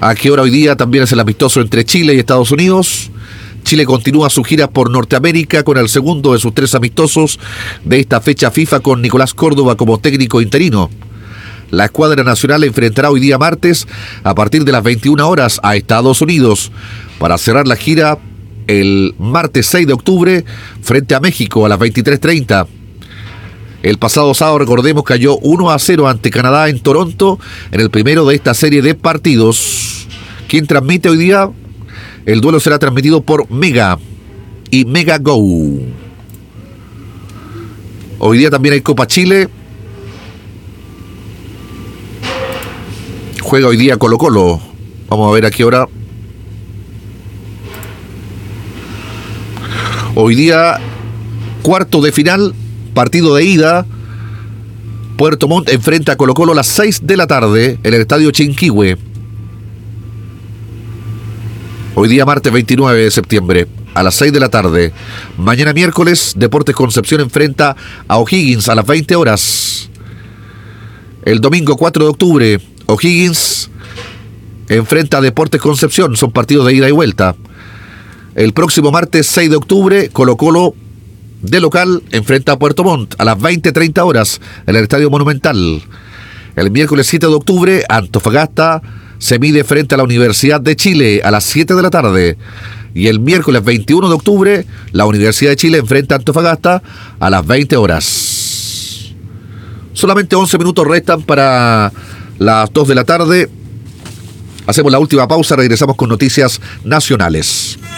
¿A qué hora hoy día también es el amistoso entre Chile y Estados Unidos? Chile continúa su gira por Norteamérica con el segundo de sus 3 amistosos de esta fecha FIFA con Nicolás Córdoba como técnico interino. La escuadra nacional enfrentará hoy día martes a partir de las 21 horas a Estados Unidos para cerrar la gira el martes 6 de octubre frente a México a las 23:30. El pasado sábado, recordemos, cayó 1-0 ante Canadá en Toronto en el primero de esta serie de partidos. ¿Quién transmite hoy día? El duelo será transmitido por Mega y Mega Go. Hoy día también hay Copa Chile. Juega hoy día Colo-Colo. Vamos a ver a qué hora. Hoy día, cuarto de final, partido de ida. Puerto Montt enfrenta a Colo-Colo a las 6 de la tarde en el estadio Chinquihue. Hoy día martes 29 de septiembre a las 6 de la tarde. Mañana miércoles, Deportes Concepción enfrenta a O'Higgins a las 20 horas. El domingo 4 de octubre, O'Higgins enfrenta a Deportes Concepción. Son partidos de ida y vuelta. El próximo martes 6 de octubre, Colo-Colo de local enfrenta a Puerto Montt a las 20:30 horas en el Estadio Monumental. El miércoles 7 de octubre, Antofagasta se mide frente a la Universidad de Chile a las 7 de la tarde. Y el miércoles 21 de octubre, la Universidad de Chile enfrenta a Antofagasta a las 20 horas. Solamente 11 minutos restan para las 2 de la tarde. Hacemos la última pausa, regresamos con noticias nacionales.